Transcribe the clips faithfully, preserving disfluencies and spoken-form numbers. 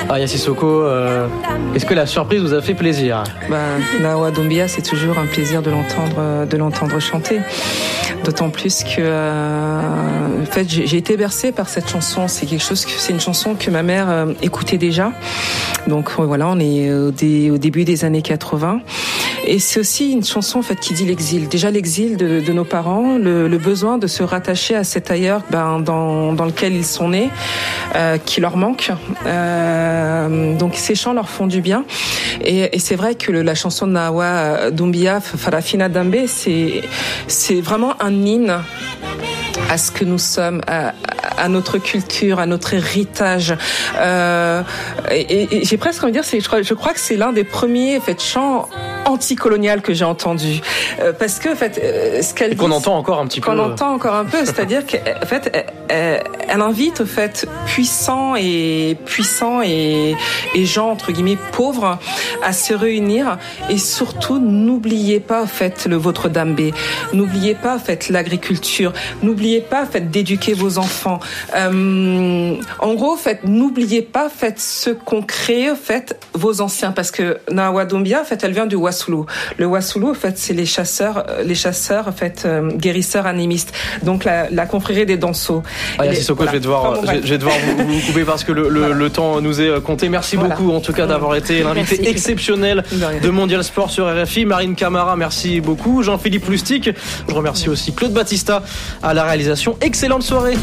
Aya Sissoko, euh, est-ce que la surprise vous a fait plaisir? Bah, Nawa Doumbia, c'est toujours un plaisir de l'entendre, de l'entendre chanter. D'autant plus que, euh, en fait, j'ai, j'ai été bercée par cette chanson. C'est quelque chose que, c'est une chanson que ma mère euh, écoutait déjà. Donc voilà, on est au, dé, au début des années quatre-vingts. Et c'est aussi une chanson en fait qui dit l'exil. Déjà l'exil de, de nos parents, le, le besoin de se rattacher à cet ailleurs ben, dans, dans lequel ils sont nés, euh, qui leur manque. Euh, donc ces chants leur font du bien. Et, et c'est vrai que le, la chanson de Nawa Doumbia, Farafina Dambe, c'est, c'est vraiment un hymne à ce que nous sommes, à, à notre culture, à notre héritage. Euh, et, et j'ai presque envie de dire, c'est, je crois, je crois que c'est l'un des premiers en fait, chants anticolonial que j'ai entendu, euh, parce que en fait, euh, ce qu'elle et qu'on dit, entend encore un petit peu, qu'on entend encore un peu, c'est-à-dire qu'en fait, elle, elle, elle invite au fait puissants et puissants et, et gens entre guillemets pauvres à se réunir et surtout n'oubliez pas en fait le votre dambé, n'oubliez pas en fait l'agriculture, n'oubliez pas en fait d'éduquer vos enfants. Euh, en gros, en fait, n'oubliez pas en fait ce qu'ont créé en fait vos anciens, parce que Nawa Doumbia en fait, elle vient du Wassoulou. Le Wassoulou, en fait, c'est les chasseurs, les chasseurs, en fait, euh, guérisseurs animistes. Donc la, la confrérie des Dansos. Ah, Sissoko, voilà. je vais devoir, enfin, bon, je, je vais devoir vous, vous couper parce que le, le, voilà. le temps nous est compté. Merci voilà. beaucoup, en tout cas, d'avoir été l'invité merci. exceptionnel de, de Mondial Sport sur R F I. Marine Camara, merci beaucoup. Jean-Philippe Lustig. Je remercie aussi Claude Battista à la réalisation. Excellente soirée.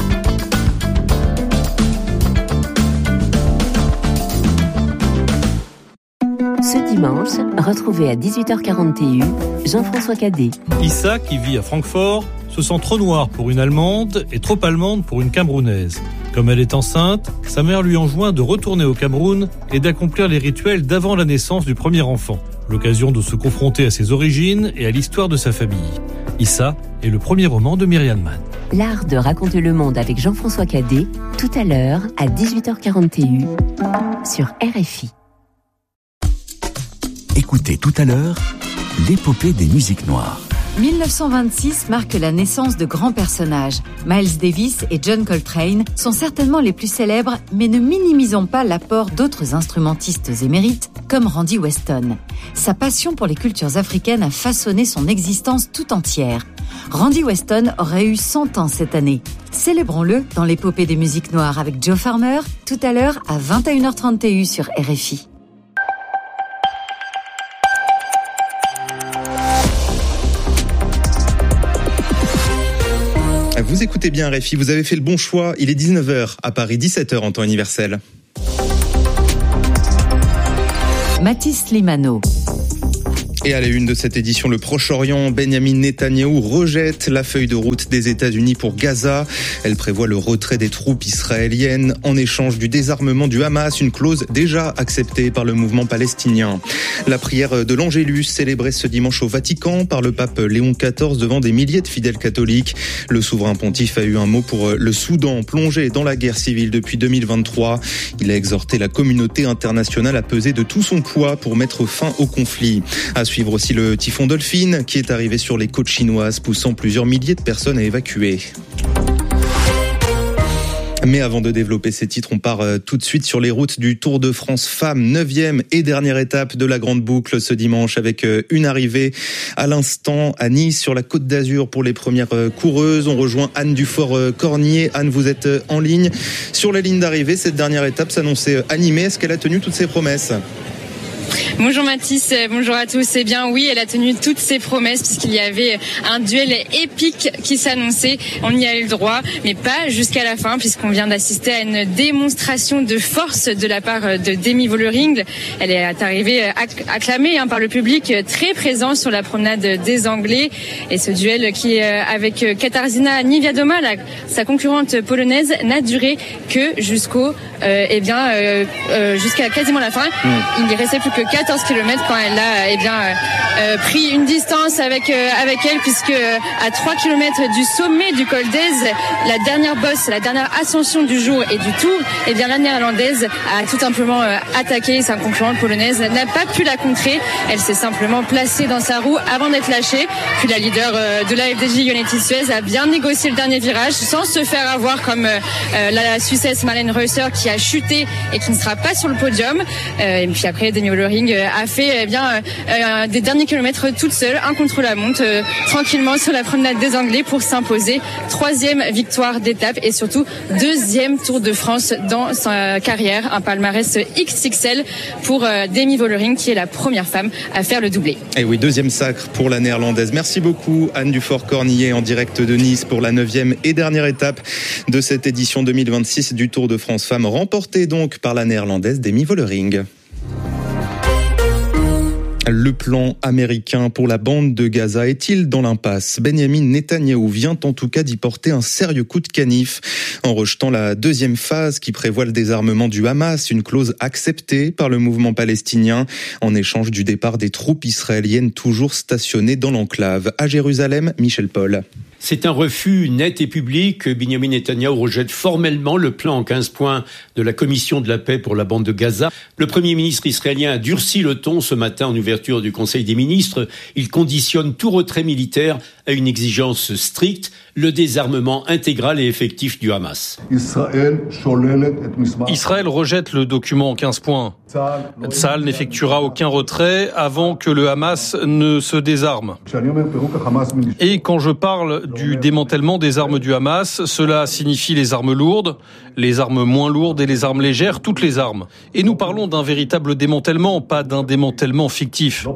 Ce dimanche, retrouvez à dix-huit heures quarante et un Jean-François Cadet. Issa, qui vit à Francfort, se sent trop noire pour une Allemande et trop allemande pour une Camerounaise. Comme elle est enceinte, sa mère lui enjoint de retourner au Cameroun et d'accomplir les rituels d'avant la naissance du premier enfant. L'occasion de se confronter à ses origines et à l'histoire de sa famille. Issa est le premier roman de Myriam Mann. L'art de raconter le monde avec Jean-François Cadet, tout à l'heure à dix-huit heures quarante et un sur R F I. Écoutez tout à l'heure l'épopée des musiques noires. dix-neuf cent vingt-six marque la naissance de grands personnages. Miles Davis et John Coltrane sont certainement les plus célèbres, mais ne minimisons pas l'apport d'autres instrumentistes émérites, comme Randy Weston. Sa passion pour les cultures africaines a façonné son existence tout entière. Randy Weston aurait eu cent ans cette année. Célébrons-le dans l'épopée des musiques noires avec Joe Farmer, tout à l'heure à vingt et une heures trente et un sur R F I. Vous écoutez bien R F I, vous avez fait le bon choix. Il est dix-neuf heures à Paris, dix-sept heures en temps universel. Mathis Limano. Et à la une de cette édition, le Proche-Orient, Benyamin Netanyahou rejette la feuille de route des États-Unis pour Gaza. Elle prévoit le retrait des troupes israéliennes en échange du désarmement du Hamas, une clause déjà acceptée par le mouvement palestinien. La prière de l'Angélus, célébrée ce dimanche au Vatican par le pape Léon quatorze devant des milliers de fidèles catholiques. Le souverain pontife a eu un mot pour le Soudan, plongé dans la guerre civile depuis deux mille vingt-trois. Il a exhorté la communauté internationale à peser de tout son poids pour mettre fin au conflit. À suivre aussi le typhon Dolphin qui est arrivé sur les côtes chinoises, poussant plusieurs milliers de personnes à évacuer. Mais avant de développer ces titres, on part tout de suite sur les routes du Tour de France Femmes, neuvième et dernière étape de la Grande Boucle ce dimanche, avec une arrivée à l'instant à Nice sur la Côte d'Azur pour les premières coureuses. On rejoint Anne Dufort-Cornier. Anne, vous êtes en ligne. Sur la ligne d'arrivée, cette dernière étape s'annonçait animée. Est-ce qu'elle a tenu toutes ses promesses ? Bonjour Mathis, bonjour à tous. Eh bien oui, elle a tenu toutes ses promesses puisqu'il y avait un duel épique qui s'annonçait. On y a eu le droit, mais pas jusqu'à la fin puisqu'on vient d'assister à une démonstration de force de la part de Demi Vollering. Elle est arrivée acclamée hein, par le public, très présent sur la promenade des Anglais. Et ce duel qui, avec Katarzyna Niewiadoma, la, sa concurrente polonaise, n'a duré que jusqu'au, euh, eh bien, euh, euh, jusqu'à quasiment la fin. Mmh. Il ne restait plus que quatre quatorze kilomètres quand elle a eh bien euh, pris une distance avec euh, avec elle, puisque euh, à trois kilomètres du sommet du col d'Èze, la dernière bosse, la dernière ascension du jour et du tour, eh bien la néerlandaise a tout simplement euh, attaqué sa concurrente polonaise, n'a pas pu la contrer. Elle s'est simplement placée dans sa roue avant d'être lâchée. Puis la leader euh, de la F D J, United Suez, a bien négocié le dernier virage sans se faire avoir comme euh, la Suissesse Malene Reusser qui a chuté et qui ne sera pas sur le podium. Euh, et puis après, Demi Vollering a fait eh bien euh, des derniers kilomètres toute seule, un contre la montre, euh, tranquillement sur la promenade des Anglais pour s'imposer. Troisième victoire d'étape et surtout deuxième Tour de France dans sa carrière. Un palmarès X X L pour euh, Demi Vollering, qui est la première femme à faire le doublé. Et oui, deuxième sacre pour la néerlandaise. Merci beaucoup Anne Dufort-Cornillet en direct de Nice pour la neuvième et dernière étape de cette édition deux mille vingt-six du Tour de France Femmes, remportée donc par la néerlandaise Demi Vollering. Le plan américain pour la bande de Gaza est-il dans l'impasse ? Benyamin Netanyahou vient en tout cas d'y porter un sérieux coup de canif en rejetant la deuxième phase qui prévoit le désarmement du Hamas, une clause acceptée par le mouvement palestinien en échange du départ des troupes israéliennes toujours stationnées dans l'enclave. À Jérusalem, Michel Paul. C'est un refus net et public. Benyamin Netanyahou rejette formellement le plan en quinze points de la Commission de la paix pour la bande de Gaza. Le Premier ministre israélien a durci le ton ce matin en ouverture du Conseil des ministres. Il conditionne tout retrait militaire à une exigence stricte, le désarmement intégral et effectif du Hamas. Israël rejette le document en quinze points. Tsahal n'effectuera aucun retrait avant que le Hamas ne se désarme. Et quand je parle du démantèlement des armes du Hamas, cela signifie les armes lourdes, les armes moins lourdes et les armes légères, toutes les armes. Et nous parlons d'un véritable démantèlement, pas d'un démantèlement fictif.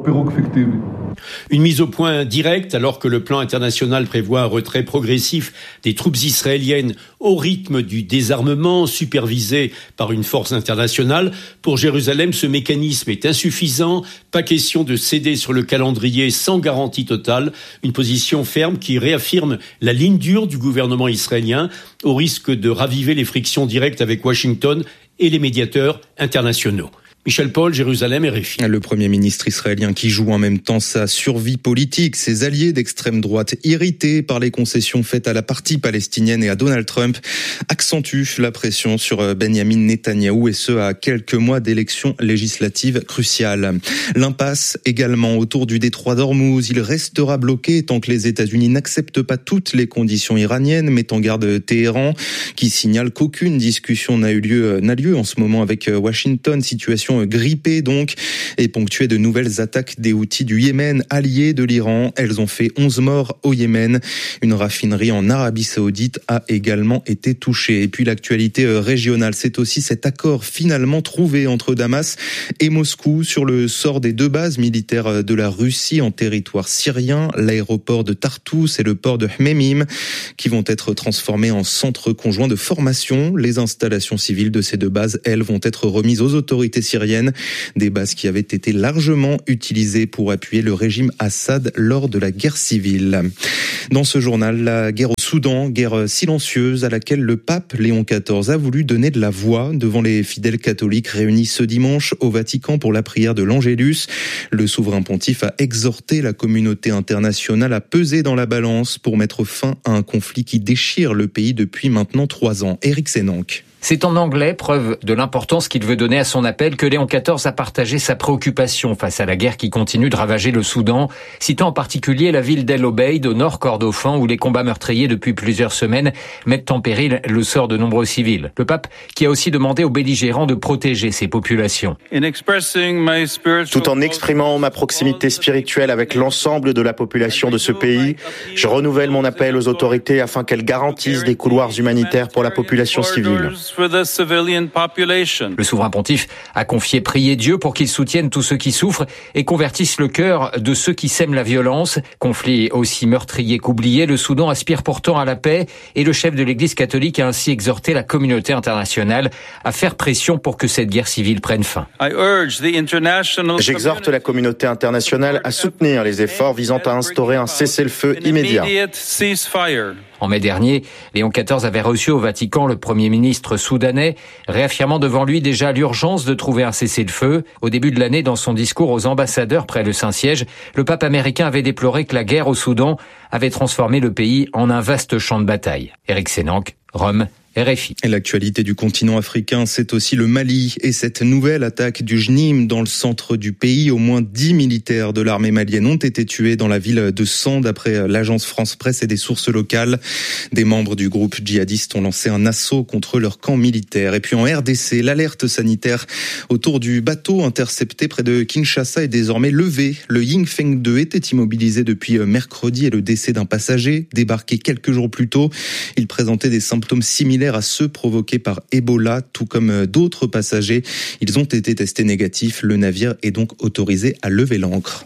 Une mise au point directe alors que le plan international prévoit un retrait progressif des troupes israéliennes au rythme du désarmement supervisé par une force internationale. Pour Jérusalem, ce mécanisme est insuffisant. Pas question de céder sur le calendrier sans garantie totale. Une position ferme qui réaffirme la ligne dure du gouvernement israélien au risque de raviver les frictions directes avec Washington et les médiateurs internationaux. Michel Paul, Jérusalem, R F I. Le Premier ministre israélien qui joue en même temps sa survie politique. Ses alliés d'extrême droite, irrités par les concessions faites à la partie palestinienne et à Donald Trump, accentuent la pression sur Benyamin Netanyahou, et ce à quelques mois d'élections législatives cruciales. L'impasse également autour du détroit d'Ormuz. Il restera bloqué tant que les États-Unis n'acceptent pas toutes les conditions iraniennes, met en garde Téhéran, qui signale qu'aucune discussion n'a eu lieu, n'a lieu en ce moment avec Washington. Situation grippée donc, et ponctuée de nouvelles attaques des Houthis du Yémen, alliés de l'Iran. Elles ont fait onze morts au Yémen. Une raffinerie en Arabie Saoudite a également été touchée. Et puis l'actualité régionale, c'est aussi cet accord finalement trouvé entre Damas et Moscou sur le sort des deux bases militaires de la Russie en territoire syrien, l'aéroport de Tartous et le port de Hmeimim, qui vont être transformés en centres conjoints de formation. Les installations civiles de ces deux bases, elles, vont être remises aux autorités syriennes. Des bases qui avaient été largement utilisées pour appuyer le régime Assad lors de la guerre civile. Dans ce journal, la guerre au Soudan, guerre silencieuse à laquelle le pape Léon quatorze a voulu donner de la voix devant les fidèles catholiques réunis ce dimanche au Vatican pour la prière de l'Angélus. Le souverain pontife a exhorté la communauté internationale à peser dans la balance pour mettre fin à un conflit qui déchire le pays depuis maintenant trois ans. Éric Sénanque. C'est en anglais, preuve de l'importance qu'il veut donner à son appel, que Léon quatorze a partagé sa préoccupation face à la guerre qui continue de ravager le Soudan, citant en particulier la ville d'El Obeid, au nord Kordofan, où les combats meurtriers depuis plusieurs semaines mettent en péril le sort de nombreux civils. Le pape qui a aussi demandé aux belligérants de protéger ces populations. Tout en exprimant ma proximité spirituelle avec l'ensemble de la population de ce pays, je renouvelle mon appel aux autorités afin qu'elles garantissent des couloirs humanitaires pour la population civile. Le souverain pontife a confié prier Dieu pour qu'il soutienne tous ceux qui souffrent et convertisse le cœur de ceux qui sèment la violence. Conflit aussi meurtrier qu'oublié, le Soudan aspire pourtant à la paix et le chef de l'Église catholique a ainsi exhorté la communauté internationale à faire pression pour que cette guerre civile prenne fin. J'exhorte la communauté internationale à soutenir les efforts visant à instaurer un cessez-le-feu immédiat. En mai dernier, Léon quatorze avait reçu au Vatican le Premier ministre soudanais, réaffirmant devant lui déjà l'urgence de trouver un cessez-le-feu. Au début de l'année, dans son discours aux ambassadeurs près le Saint-Siège, le pape américain avait déploré que la guerre au Soudan avait transformé le pays en un vaste champ de bataille. Éric Sénanque, Rome, R F I. Et l'actualité du continent africain, c'est aussi le Mali et cette nouvelle attaque du J N I M dans le centre du pays. Au moins dix militaires de l'armée malienne ont été tués dans la ville de San, d'après l'agence France Presse et des sources locales. Des membres du groupe djihadiste ont lancé un assaut contre leur camp militaire. Et puis en R D C, l'alerte sanitaire autour du bateau intercepté près de Kinshasa est désormais levée. Le Yingfeng deux était immobilisé depuis mercredi et le décès d'un passager débarqué quelques jours plus tôt. Il présentait des symptômes similaires à ceux provoqués par Ebola, tout comme d'autres passagers. Ils ont été testés négatifs. Le navire est donc autorisé à lever l'ancre.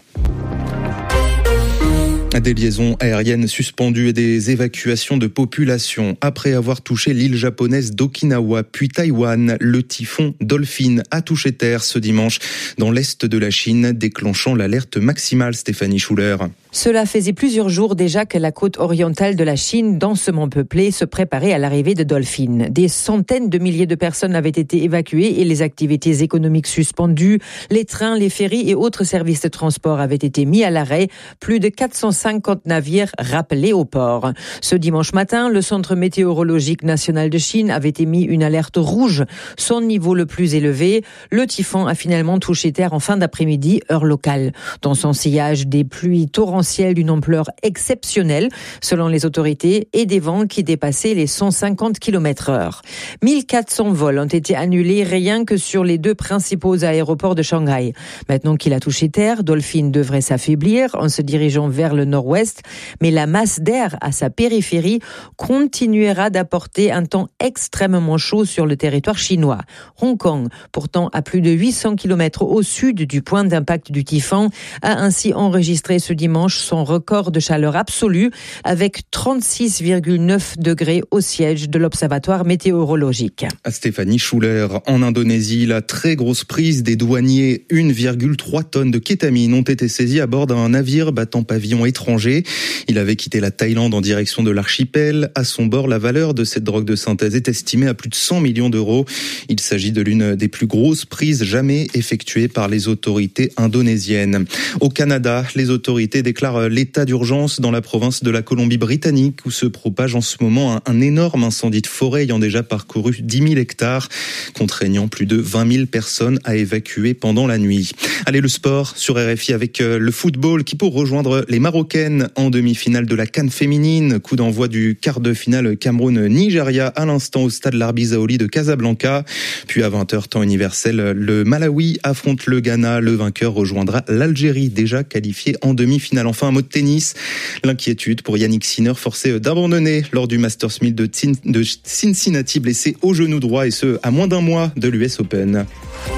Des liaisons aériennes suspendues et des évacuations de population. Après avoir touché l'île japonaise d'Okinawa, puis Taïwan, le typhon Dolphin a touché terre ce dimanche dans l'est de la Chine, déclenchant l'alerte maximale. Stéphanie Schuller. Cela faisait plusieurs jours déjà que la côte orientale de la Chine, densément peuplée, se préparait à l'arrivée de Dolphin. Des centaines de milliers de personnes avaient été évacuées et les activités économiques suspendues. Les trains, les ferries et autres services de transport avaient été mis à l'arrêt. Plus de quatre cent cinquante navires rappelés au port. Ce dimanche matin, le Centre météorologique national de Chine avait émis une alerte rouge, son niveau le plus élevé. Le typhon a finalement touché terre en fin d'après-midi, heure locale. Dans son sillage, des pluies torrentielles d'une ampleur exceptionnelle, selon les autorités, et des vents qui dépassaient les cent cinquante kilomètres heure. mille quatre cents vols ont été annulés rien que sur les deux principaux aéroports de Shanghai. Maintenant qu'il a touché terre, Dolphin devrait s'affaiblir en se dirigeant vers le nord-ouest, mais la masse d'air à sa périphérie continuera d'apporter un temps extrêmement chaud sur le territoire chinois. Hong Kong, pourtant à plus de huit cents kilomètres au sud du point d'impact du typhon, a ainsi enregistré ce dimanche son record de chaleur absolue avec trente-six virgule neuf degrés au siège de l'Observatoire météorologique. À Stéphanie Schuller, en Indonésie, la très grosse prise des douaniers, une virgule trois tonnes de kétamine ont été saisies à bord d'un navire battant pavillon étranger. Il avait quitté la Thaïlande en direction de l'archipel. À son bord, la valeur de cette drogue de synthèse est estimée à plus de cent millions d'euros. Il s'agit de l'une des plus grosses prises jamais effectuées par les autorités indonésiennes. Au Canada, les autorités déclarent l'état d'urgence dans la province de la Colombie-Britannique où se propage en ce moment un, un énorme incendie de forêt ayant déjà parcouru dix mille hectares, contraignant plus de vingt mille personnes à évacuer pendant la nuit. Allez, le sport sur R F I avec le football qui pour rejoindre les Marocaines en demi-finale de la CAN féminine. Coup d'envoi du quart de finale Cameroun-Nigeria à l'instant au stade Larbi Zaoli de Casablanca. Puis à vingt heures temps universel, le Malawi affronte le Ghana. Le vainqueur rejoindra l'Algérie déjà qualifiée en demi-finale. Enfin, un mot de tennis. L'inquiétude pour Yannick Sinner, forcé d'abandonner lors du Masters mille de Cincinnati, blessé au genou droit et ce, à moins d'un mois de l'U S Open.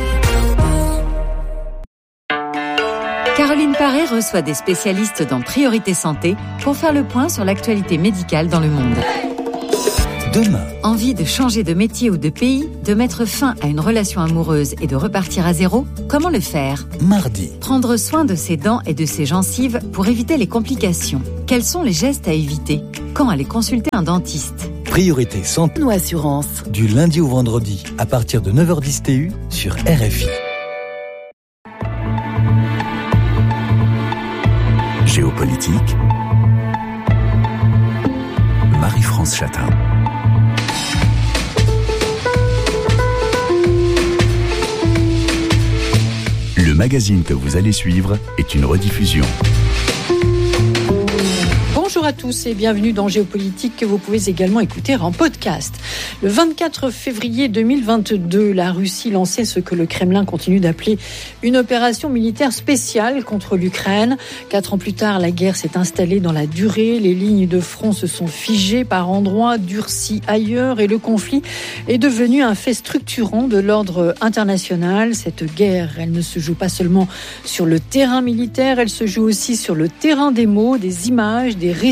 Caroline Paré reçoit des spécialistes dans Priorité Santé pour faire le point sur l'actualité médicale dans le monde. Demain. Envie de changer de métier ou de pays, de mettre fin à une relation amoureuse et de repartir à zéro? Comment le faire? Mardi. Prendre soin de ses dents et de ses gencives pour éviter les complications. Quels sont les gestes à éviter? Quand aller consulter un dentiste? Priorité Santé ou Assurance. Du lundi au vendredi à partir de neuf heures dix T U sur R F I. Géopolitique. Marie-France Chatin. Le magazine que vous allez suivre est une rediffusion. Bonjour à tous et bienvenue dans Géopolitique que vous pouvez également écouter en podcast. Le vingt-quatre février deux mille vingt-deux, la Russie lançait ce que le Kremlin continue d'appeler une opération militaire spéciale contre l'Ukraine. Quatre ans plus tard, la guerre s'est installée dans la durée. Les lignes de front se sont figées par endroits, durcies ailleurs et le conflit est devenu un fait structurant de l'ordre international. Cette guerre, elle ne se joue pas seulement sur le terrain militaire, elle se joue aussi sur le terrain des mots, des images, des récits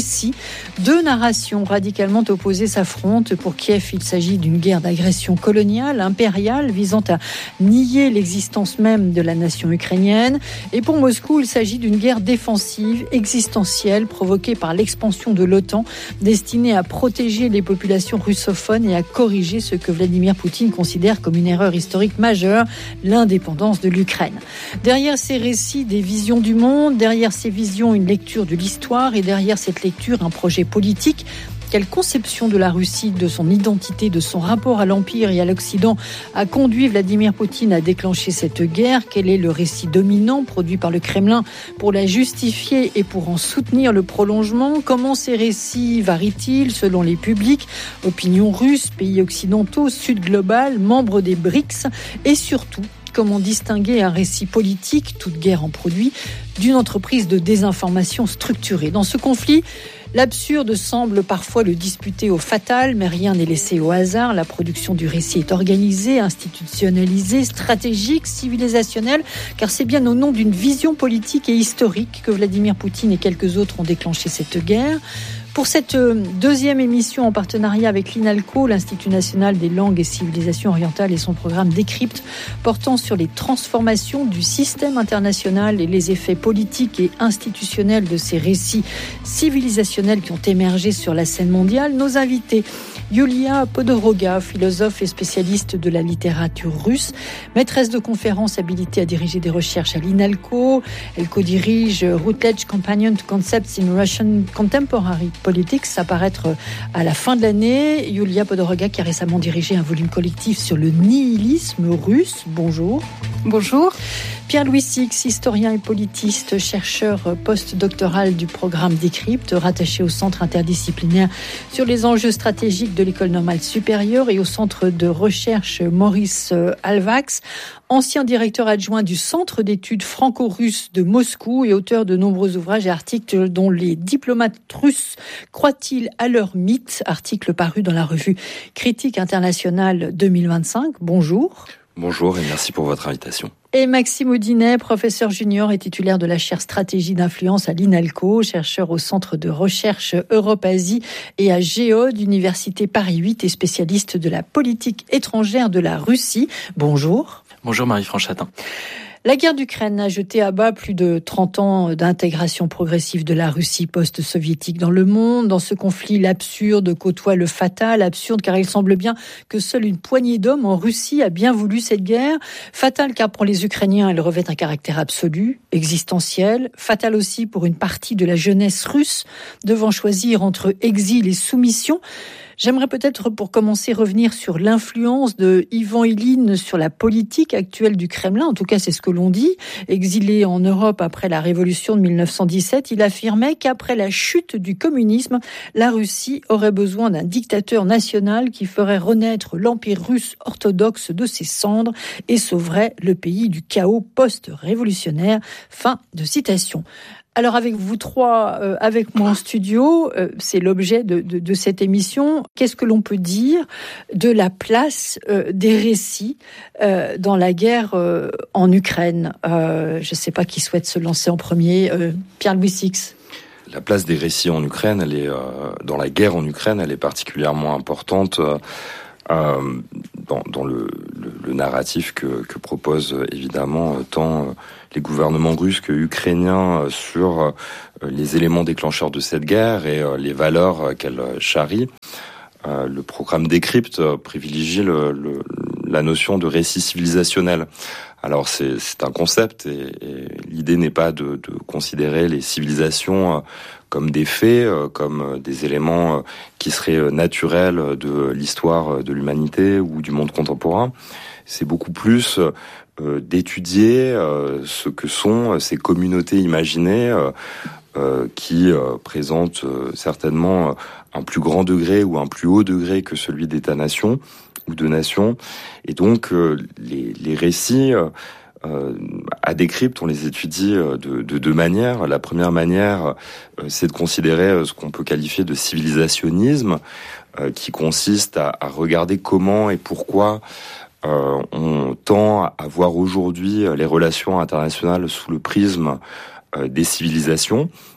récits. Deux narrations radicalement opposées s'affrontent. Pour Kiev, il s'agit d'une guerre d'agression coloniale, impériale, visant à nier l'existence même de la nation ukrainienne. Et pour Moscou, il s'agit d'une guerre défensive, existentielle, provoquée par l'expansion de l'OTAN, destinée à protéger les populations russophones et à corriger ce que Vladimir Poutine considère comme une erreur historique majeure, l'indépendance de l'Ukraine. Derrière ces récits, des visions du monde, derrière ces visions, une lecture de l'histoire et derrière cette lecture, un projet politique. Quelle conception de la Russie, de son identité, de son rapport à l'Empire et à l'Occident a conduit Vladimir Poutine à déclencher cette guerre? Quel est le récit dominant produit par le Kremlin pour la justifier et pour en soutenir le prolongement? Comment ces récits varient-ils selon les publics? Opinion russe, pays occidentaux, Sud global, membres des B R I C S et surtout, comment distinguer un récit politique, toute guerre en produit, d'une entreprise de désinformation structurée? Dans ce conflit, l'absurde semble parfois le disputer au fatal, mais rien n'est laissé au hasard. La production du récit est organisée, institutionnalisée, stratégique, civilisationnelle, car c'est bien au nom d'une vision politique et historique que Vladimir Poutine et quelques autres ont déclenché cette guerre. Pour cette deuxième émission en partenariat avec l'INALCO, l'Institut national des langues et civilisations orientales et son programme Décrypte portant sur les transformations du système international et les effets politiques et institutionnels de ces récits civilisationnels qui ont émergé sur la scène mondiale, nos invités Yulia Podoroga, philosophe et spécialiste de la littérature russe, maîtresse de conférences habilitée à diriger des recherches à l'INALCO. Elle co-dirige Routledge Companion to Concepts in Russian Contemporary Politics, à paraître à la fin de l'année. Yulia Podoroga qui a récemment dirigé un volume collectif sur le nihilisme russe. Bonjour. Bonjour. Pierre-Louis Six, historien et politiste, chercheur post-doctoral du programme Décrypte, rattaché au Centre interdisciplinaire sur les enjeux stratégiques de l'École normale supérieure et au Centre de recherche Maurice Alvax, ancien directeur adjoint du Centre d'études franco-russes de Moscou et auteur de nombreux ouvrages et articles dont Les diplomates russes croient-ils à leur mythe, article paru dans la revue Critique internationale deux mille vingt-cinq. Bonjour. Bonjour et merci pour votre invitation. Et Maxime Audinet, professeur junior et titulaire de la chaire stratégie d'influence à l'INALCO, chercheur au Centre de recherche Europe-Asie et à Géode, Université Paris huit et spécialiste de la politique étrangère de la Russie. Bonjour. Bonjour Marie-France Chatin. La guerre d'Ukraine a jeté à bas plus de trente ans d'intégration progressive de la Russie post-soviétique dans le monde. Dans ce conflit, l'absurde côtoie le fatal. Absurde car il semble bien que seule une poignée d'hommes en Russie a bien voulu cette guerre. Fatal car pour les Ukrainiens, elle revêt un caractère absolu, existentiel. Fatal aussi pour une partie de la jeunesse russe devant choisir entre exil et soumission. J'aimerais peut-être, pour commencer, revenir sur l'influence de Ivan Ilyin sur la politique actuelle du Kremlin. En tout cas, c'est ce que l'on dit. Exilé en Europe après la révolution de mille neuf cent dix-sept, il affirmait qu'après la chute du communisme, la Russie aurait besoin d'un dictateur national qui ferait renaître l'empire russe orthodoxe de ses cendres et sauverait le pays du chaos post-révolutionnaire. Fin de citation. Alors avec vous trois, euh, avec moi en studio, euh, c'est l'objet de, de, de cette émission. Qu'est-ce que l'on peut dire de la place euh, des récits euh, dans la guerre euh, en Ukraine? euh, Je ne sais pas qui souhaite se lancer en premier. Euh, Pierre-Louis Six. La place des récits en Ukraine, elle est euh, dans la guerre en Ukraine, elle est particulièrement importante. Euh, Euh, dans, dans le, le, le narratif que, que proposent évidemment tant les gouvernements russes que ukrainiens sur les éléments déclencheurs de cette guerre et les valeurs qu'elle charrie. Euh, le programme Décrypte privilégie le, le, la notion de récit civilisationnel. Alors c'est, c'est un concept et, et l'idée n'est pas de, de considérer les civilisations comme des faits, comme des éléments qui seraient naturels de l'histoire de l'humanité ou du monde contemporain. C'est beaucoup plus euh, d'étudier euh, ce que sont ces communautés imaginées euh, euh, qui euh, présentent euh, certainement un plus grand degré ou un plus haut degré que celui d'État-nation ou de nation. Et donc euh, les, les récits euh, Euh, à Décrypte, on les étudie de, de deux manières. La première manière, euh, c'est de considérer ce qu'on peut qualifier de civilisationnisme, euh, qui consiste à, à regarder comment et pourquoi euh, on tend à voir aujourd'hui les relations internationales sous le prisme euh, des civilisations.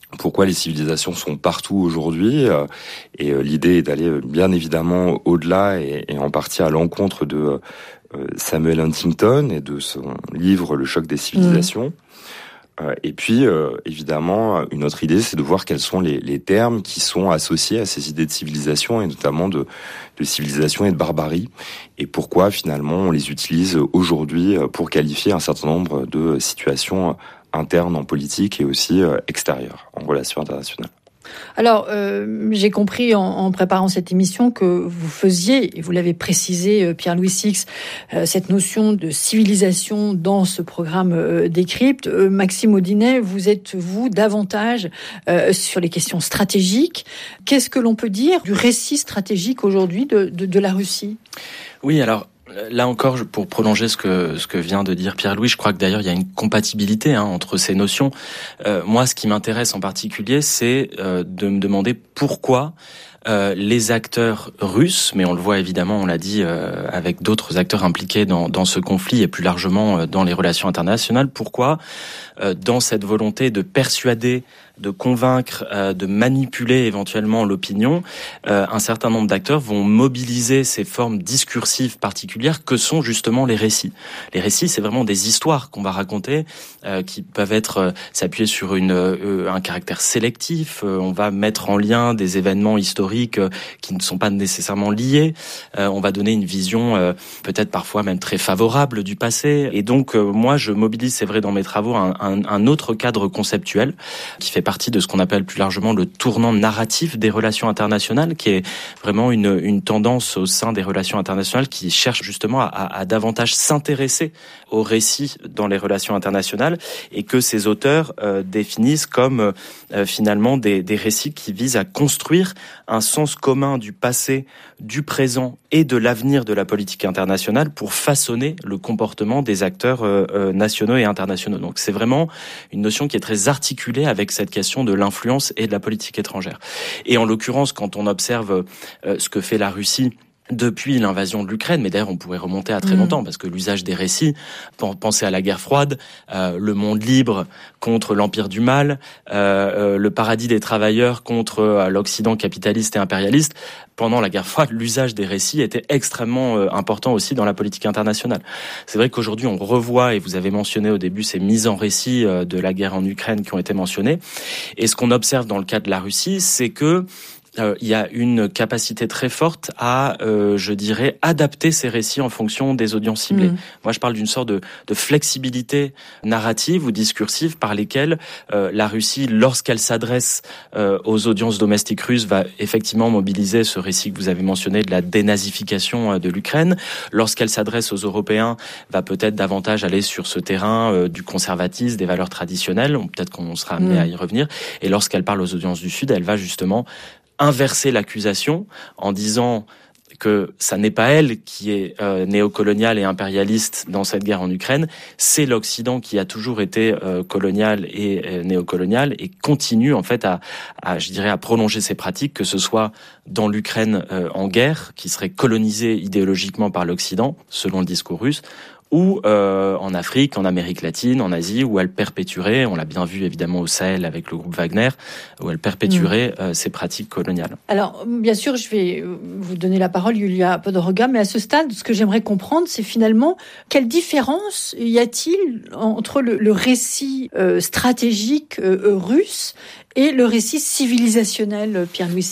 pourquoi les civilisations sont partout aujourd'hui. Et l'idée est d'aller bien évidemment au-delà et, et en partie à l'encontre de Samuel Huntington et de son livre Le choc des civilisations. Mmh. Et puis, évidemment, une autre idée, c'est de voir quels sont les, les termes qui sont associés à ces idées de civilisation, et notamment de, de civilisation et de barbarie, et pourquoi, finalement, on les utilise aujourd'hui pour qualifier un certain nombre de situations internes en politique et aussi extérieures, en relations internationales. Alors, euh, j'ai compris en, en préparant cette émission que vous faisiez, et vous l'avez précisé, Pierre-Louis Sixt, euh, cette notion de civilisation dans ce programme euh, Décrypte. Euh, Maxime Audinet, vous êtes, vous, davantage euh, sur les questions stratégiques. Qu'est-ce que l'on peut dire du récit stratégique aujourd'hui de, de, de la Russie ? Oui, alors... Là encore, pour prolonger ce que ce que vient de dire Pierre-Louis, je crois que d'ailleurs il y a une compatibilité hein, entre ces notions. Euh, moi, ce qui m'intéresse en particulier, c'est euh, de me demander pourquoi euh, les acteurs russes, mais on le voit évidemment, on l'a dit, euh, avec d'autres acteurs impliqués dans, dans ce conflit et plus largement euh, dans les relations internationales, pourquoi euh, dans cette volonté de persuader, de convaincre, euh, de manipuler éventuellement l'opinion, euh, un certain nombre d'acteurs vont mobiliser ces formes discursives particulières que sont justement les récits. Les récits, c'est vraiment des histoires qu'on va raconter, euh, qui peuvent être euh, s'appuyer sur une euh, un caractère sélectif. Euh, on va mettre en lien des événements historiques euh, qui ne sont pas nécessairement liés. Euh, on va donner une vision euh, peut-être parfois même très favorable du passé. Et donc euh, moi, je mobilise, c'est vrai, dans mes travaux, un, un, un autre cadre conceptuel qui fait partie de ce qu'on appelle plus largement le tournant narratif des relations internationales, qui est vraiment une, une tendance au sein des relations internationales qui cherche justement à, à, à davantage s'intéresser aux récits dans les relations internationales, et que ces auteurs euh, définissent comme euh, finalement des, des récits qui visent à construire un sens commun du passé, du présent et de l'avenir de la politique internationale pour façonner le comportement des acteurs euh, euh, nationaux et internationaux. Donc c'est vraiment une notion qui est très articulée avec cette question de l'influence et de la politique étrangère. Et en l'occurrence, quand on observe euh, ce que fait la Russie depuis l'invasion de l'Ukraine, mais d'ailleurs on pourrait remonter à très mmh. longtemps, parce que l'usage des récits, pensez à la guerre froide, euh, le monde libre contre l'empire du mal, euh, euh, le paradis des travailleurs contre euh, l'Occident capitaliste et impérialiste. Pendant la guerre froide, l'usage des récits était extrêmement euh, important aussi dans la politique internationale. C'est vrai qu'aujourd'hui on revoit, et vous avez mentionné au début ces mises en récit euh, de la guerre en Ukraine qui ont été mentionnées, et ce qu'on observe dans le cas de la Russie, c'est que Euh, il y a une capacité très forte à, euh, je dirais, adapter ces récits en fonction des audiences ciblées. Mmh. Moi, je parle d'une sorte de, de flexibilité narrative ou discursive par lesquelles euh, la Russie, lorsqu'elle s'adresse euh, aux audiences domestiques russes, va effectivement mobiliser ce récit que vous avez mentionné de la dénazification euh, de l'Ukraine. Lorsqu'elle s'adresse aux Européens, va peut-être davantage aller sur ce terrain euh, du conservatisme, des valeurs traditionnelles. Peut-être qu'on sera amené mmh. à y revenir. Et lorsqu'elle parle aux audiences du Sud, elle va justement inverser l'accusation en disant que ça n'est pas elle qui est euh, néocoloniale et impérialiste dans cette guerre en Ukraine, c'est l'Occident qui a toujours été euh, colonial et euh, néocolonial et continue en fait à, à, je dirais, à prolonger ses pratiques, que ce soit dans l'Ukraine euh, en guerre, qui serait colonisée idéologiquement par l'Occident, selon le discours russe, ou euh, en Afrique, en Amérique latine, en Asie, où elle perpétuerait, on l'a bien vu évidemment au Sahel avec le groupe Wagner, où elle perpétuerait mmh. euh, ses pratiques coloniales. Alors, bien sûr, je vais vous donner la parole, Yulia Podoroga, mais à ce stade, ce que j'aimerais comprendre, c'est finalement quelle différence y a-t-il entre le, le récit euh, stratégique euh, russe et le récit civilisationnel, Pierre-Louis Sixt ?